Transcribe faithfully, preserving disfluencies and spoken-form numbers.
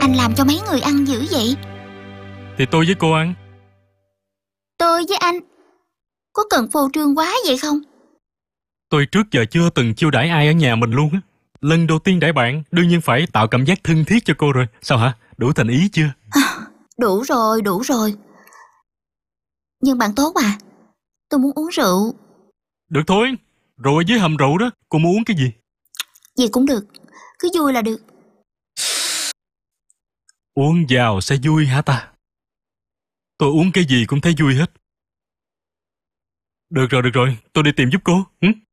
Anh làm cho mấy người ăn dữ vậy? Thì tôi với cô ăn. Tôi với anh? Có cần phô trương quá vậy không? Tôi trước giờ chưa từng chiêu đãi ai ở nhà mình luôn á. Lần đầu tiên đãi bạn, đương nhiên phải tạo cảm giác thân thiết cho cô rồi. Sao hả? Đủ thành ý chưa? Đủ rồi, đủ rồi. Nhưng bạn tốt à, tôi muốn uống rượu. Được thôi. Rồi với hầm rượu đó, cô muốn uống cái gì? Gì cũng được, cứ vui là được. Uống vào sẽ vui hả ta? Tôi uống cái gì cũng thấy vui hết. Được rồi, được rồi, tôi đi tìm giúp cô. Ừ?